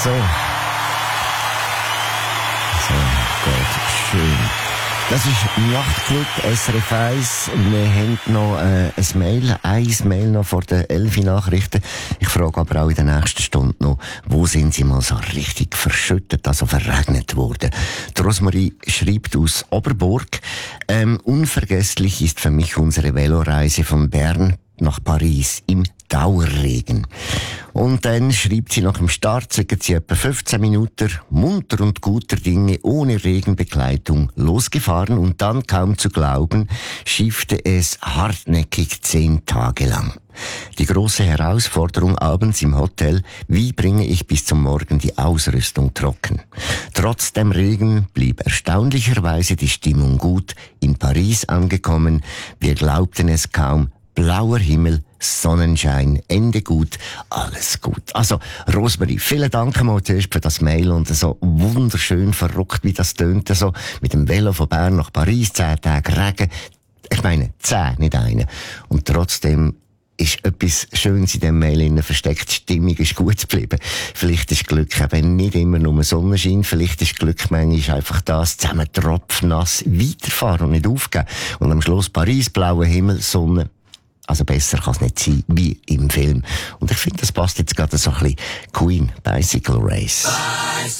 So. So, gut, schön. Das ist Nachtclub SRF 1. Wir haben noch ein Mail noch vor den 11 Nachrichten. Ich frage aber auch in der nächsten Stunde noch, wo sind Sie mal so richtig verschüttet, also verregnet worden? Die Rosmarie schreibt aus Oberburg, unvergesslich ist für mich unsere Veloreise von Bern nach Paris im Dauerregen. Und dann schreibt sie, nach dem Start sind sie etwa 15 Minuten munter und guter Dinge ohne Regenbegleitung losgefahren und dann, kaum zu glauben, schiffte es hartnäckig 10 Tage lang. Die große Herausforderung abends im Hotel: wie bringe ich bis zum Morgen die Ausrüstung trocken? Trotz dem Regen blieb erstaunlicherweise die Stimmung gut. In Paris angekommen, wir glaubten es kaum, blauer Himmel, Sonnenschein, Ende gut, alles gut. Also, Rosmarie, vielen Dank mal zuerst für das Mail und so wunderschön verrückt, wie das tönt, so mit dem Velo von Bern nach Paris, 10 Tage Regen. Ich meine, 10, nicht eine. Und trotzdem ist etwas Schönes in diesem Mail versteckt. Die Stimmung ist gut geblieben. Vielleicht ist Glück eben nicht immer nur Sonnenschein. Vielleicht ist Glück manchmal einfach das, zusammen tropfnass weiterfahren und nicht aufgeben. Und am Schluss Paris, blauer Himmel, Sonne. Also besser kann es nicht sein wie im Film. Und ich finde, das passt jetzt gerade so ein bisschen. Queen, Bicycle Race.